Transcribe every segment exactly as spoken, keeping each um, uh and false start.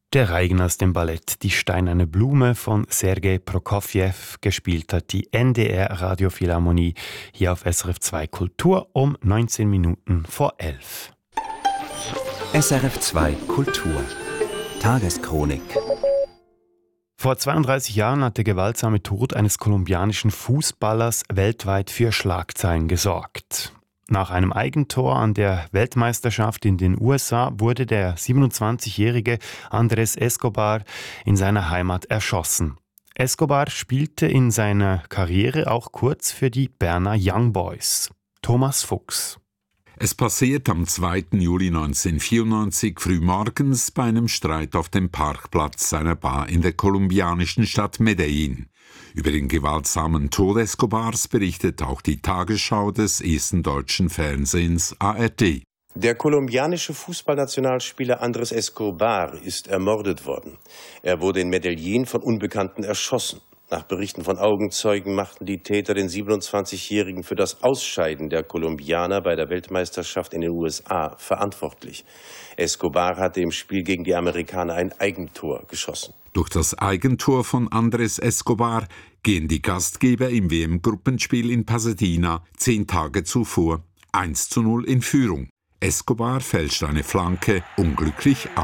Der Reigen aus dem Ballett Die steinerne Blume von Sergei Prokofjew, gespielt hat die N D R Radiophilharmonie hier auf S R F zwei Kultur um neunzehn Minuten vor elf. S R F zwei Kultur Tageschronik. Vor zweiunddreißig Jahren hat der gewaltsame Tod eines kolumbianischen Fußballers weltweit für Schlagzeilen gesorgt. Nach einem Eigentor an der Weltmeisterschaft in den U S A wurde der siebenundzwanzigjährige Andrés Escobar in seiner Heimat erschossen. Escobar spielte in seiner Karriere auch kurz für die Berner Young Boys. Thomas Fuchs. Es passiert am zweiten Juli neunzehnhundertvierundneunzig frühmorgens bei einem Streit auf dem Parkplatz seiner Bar in der kolumbianischen Stadt Medellín. Über den gewaltsamen Tod Escobars berichtet auch die Tagesschau des ersten deutschen Fernsehens A R D. Der kolumbianische Fußballnationalspieler Andrés Escobar ist ermordet worden. Er wurde in Medellín von Unbekannten erschossen. Nach Berichten von Augenzeugen machten die Täter den siebenundzwanzigjährigen für das Ausscheiden der Kolumbianer bei der Weltmeisterschaft in den U S A verantwortlich. Escobar hatte im Spiel gegen die Amerikaner ein Eigentor geschossen. Durch das Eigentor von Andrés Escobar gehen die Gastgeber im W M-Gruppenspiel in Pasadena zehn Tage zuvor eins zu null in Führung. Escobar fälscht eine Flanke unglücklich ab.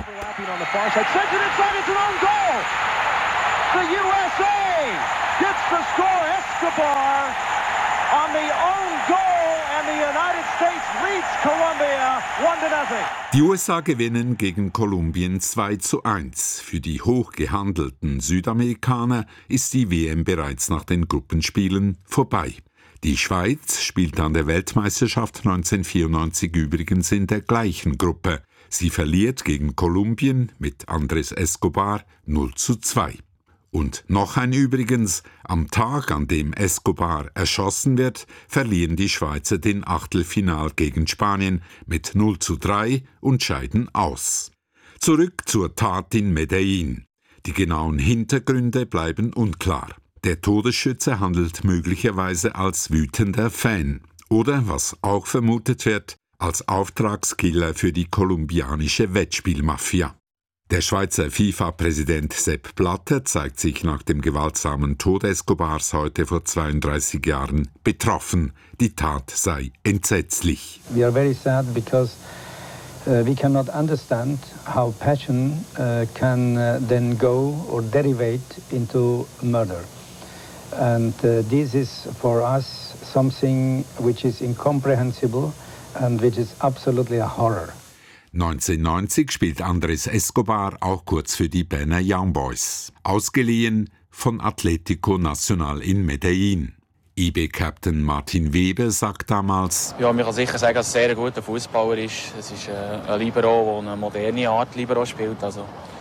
Die U S A gewinnen gegen Kolumbien zwei zu eins. Für die hochgehandelten Südamerikaner ist die W M bereits nach den Gruppenspielen vorbei. Die Schweiz spielt an der Weltmeisterschaft neunzehnhundertvierundneunzig übrigens in der gleichen Gruppe. Sie verliert gegen Kolumbien mit Andrés Escobar null zu zwei. Und noch ein übrigens, am Tag, an dem Escobar erschossen wird, verlieren die Schweizer den Achtelfinal gegen Spanien mit null zu drei und scheiden aus. Zurück zur Tat in Medellín. Die genauen Hintergründe bleiben unklar. Der Todesschütze handelt möglicherweise als wütender Fan oder, was auch vermutet wird, als Auftragskiller für die kolumbianische Wettspielmafia. Der Schweizer FIFA-Präsident Sepp Blatter zeigt sich nach dem gewaltsamen Tod Escobars heute vor zweiunddreißig Jahren betroffen. Die Tat sei entsetzlich. We are very sad because uh, we cannot understand how passion uh, can uh, then go or derivate into murder. And uh, this is for us something which is incomprehensible and which is absolutely a horror. neunzehnhundertneunzig spielt Andrés Escobar auch kurz für die Berner Young Boys, ausgeliehen von Atlético Nacional in Medellín. I B-Captain Martin Weber sagt damals: Ja, man kann sicher sagen, dass er ein sehr guter Fußballer ist. Es ist ein Libero, der eine moderne Art Libero spielt, also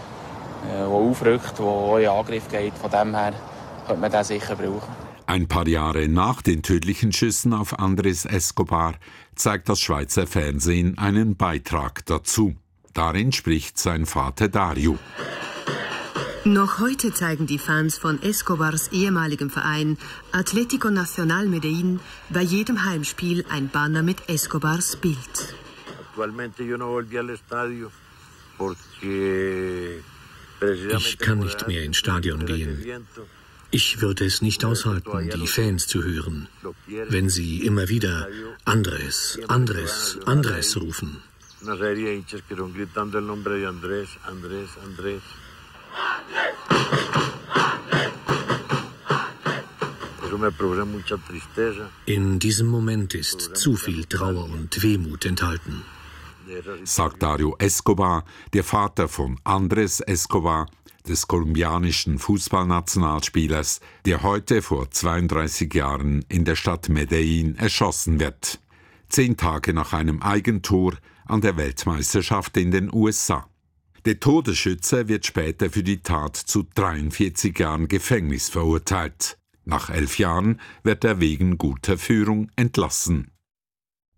der aufrückt, der auch in Angriff geht. Von dem her könnte man den sicher brauchen. Ein paar Jahre nach den tödlichen Schüssen auf Andrés Escobar zeigt das Schweizer Fernsehen einen Beitrag dazu. Darin spricht sein Vater Dario. Noch heute zeigen die Fans von Escobars ehemaligem Verein Atlético Nacional Medellín bei jedem Heimspiel ein Banner mit Escobars Bild. Ich kann nicht mehr ins Stadion gehen. Ich würde es nicht aushalten, die Fans zu hören, wenn sie immer wieder Andrés, Andrés, Andrés rufen. In diesem Moment ist zu viel Trauer und Wehmut enthalten, sagt Dario Escobar, der Vater von Andrés Escobar, des kolumbianischen Fußballnationalspielers, der heute vor zweiunddreißig Jahren in der Stadt Medellín erschossen wird. Zehn Tage nach einem Eigentor an der Weltmeisterschaft in den U S A. Der Todesschütze wird später für die Tat zu dreiundvierzig Jahren Gefängnis verurteilt. Nach elf Jahren wird er wegen guter Führung entlassen.